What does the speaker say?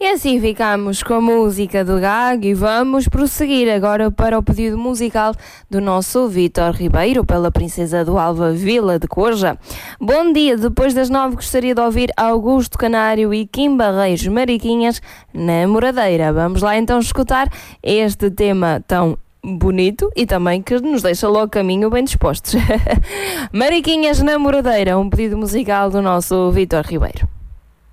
assim ficamos com a música do GAG e vamos prosseguir agora para o pedido musical do nosso Vítor Ribeiro pela Princesa do Alva Vila de Corja. Bom dia, depois das 9 gostaria de ouvir Augusto Canário e Kim Barreiros Mariquinhas, Namoradeira. Vamos lá então escutar este tema tão bonito e também que nos deixa logo caminho bem dispostos. Mariquinhas, Namoradeira, um pedido musical do nosso Vítor Ribeiro.